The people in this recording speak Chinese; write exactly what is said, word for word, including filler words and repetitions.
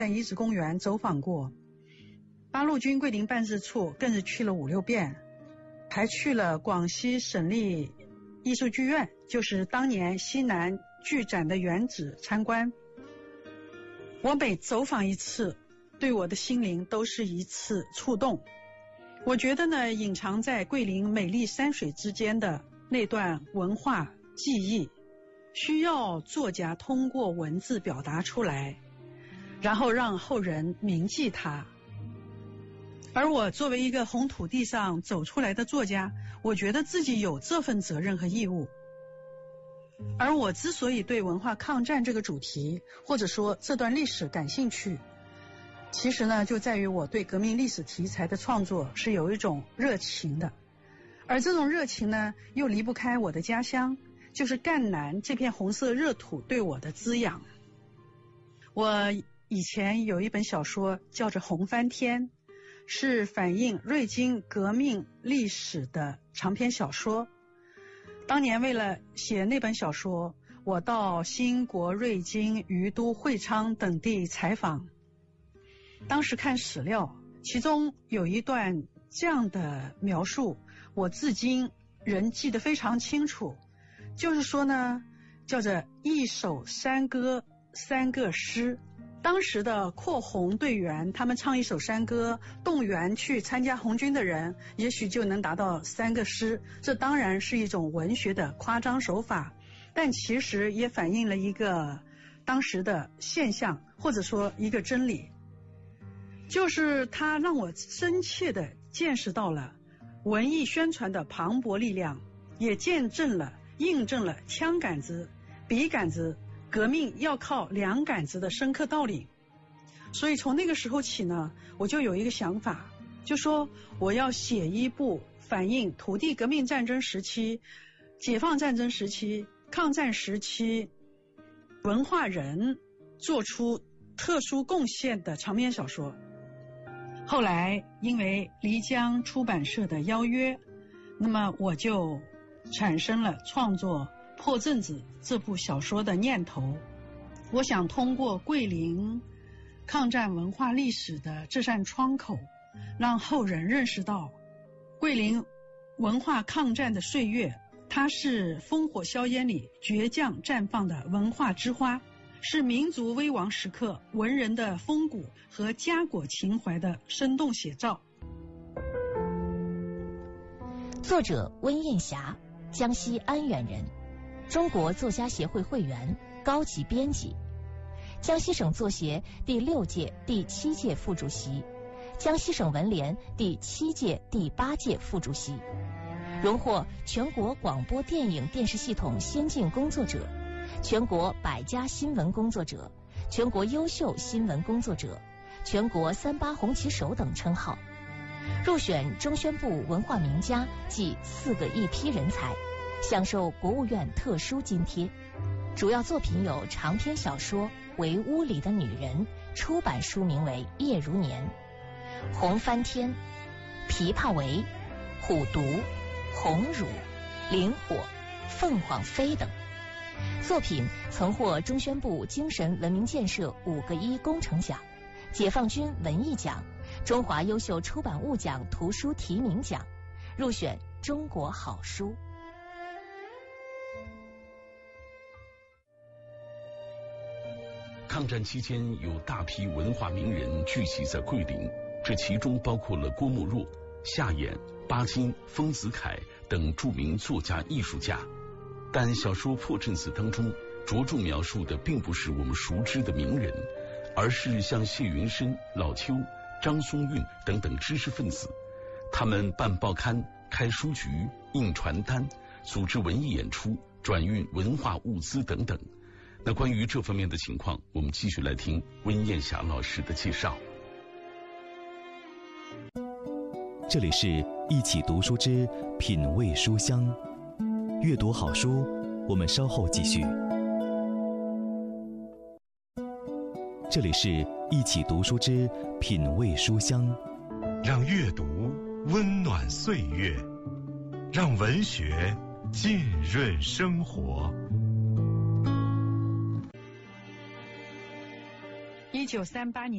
在遗址公园走访过，八路军桂林办事处更是去了五六遍，还去了广西省立艺术剧院，就是当年西南剧展的原址参观。我每走访一次，对我的心灵都是一次触动。我觉得呢，隐藏在桂林美丽山水之间的那段文化记忆，需要作家通过文字表达出来，然后让后人铭记它。而我作为一个红土地上走出来的作家，我觉得自己有这份责任和义务。而我之所以对文化抗战这个主题，或者说这段历史感兴趣，其实呢，就在于我对革命历史题材的创作是有一种热情的，而这种热情呢，又离不开我的家乡，就是赣南这片红色热土对我的滋养。我以前有一本小说叫做《红翻天》，是反映瑞金革命历史的长篇小说。当年为了写那本小说，我到兴国、瑞金、于都、会昌等地采访。当时看史料，其中有一段这样的描述，我至今仍记得非常清楚。就是说呢，叫做一首山歌三个诗。当时的扩红队员，他们唱一首山歌，动员去参加红军的人，也许就能达到三个诗。这当然是一种文学的夸张手法，但其实也反映了一个当时的现象，或者说一个真理，就是它让我深切地见识到了文艺宣传的磅礴力量，也见证了印证了枪杆子笔杆子革命要靠两杆子的深刻道理。所以从那个时候起呢，我就有一个想法，就说我要写一部反映土地革命战争时期、解放战争时期、抗战时期文化人做出特殊贡献的长篇小说。后来因为漓江出版社的邀约，那么我就产生了创作《破阵子》这部小说的念头。我想通过桂林抗战文化历史的这扇窗口，让后人认识到桂林文化抗战的岁月，它是烽火硝烟里倔强绽放的文化之花，是民族危亡时刻文人的风骨和家国情怀的生动写照。 作者温艳霞，江西安远人，中国作家协会会员，高级编辑，江西省作协第六届、第七届副主席，江西省文联第七届、第八届副主席，荣获全国广播电影电视系统先进工作者、全国百家新闻工作者、全国优秀新闻工作者、全国三八红旗手等称号，入选中宣部文化名家暨四个一批人才，享受国务院特殊津贴。主要作品有长篇小说《围屋里的女人》，出版书名为《夜如年》，《红翻天》、《琵琶围》、《虎毒》、《红乳》、《灵火》、《凤凰飞》等。作品曾获中宣部精神文明建设五个一工程奖、解放军文艺奖、中华优秀出版物奖图书提名奖，入选中国好书。 抗战期间，有大批文化名人聚集在桂林，这其中包括了郭沫若、夏衍、巴金、丰子恺等著名作家艺术家。但小说《破阵子》当中着重描述的并不是我们熟知的名人，而是像谢云深、老邱、张松韵等等知识分子。他们办报刊、开书局、印传单、组织文艺演出、转运文化物资等等。那关于这方面的情况，我们继续来听温艳霞老师的介绍。 这里是一起读书之品味书香，阅读好书，我们稍后继续。这里是一起读书之品味书香， 让阅读温暖岁月，让文学浸润生活。 一九三八年。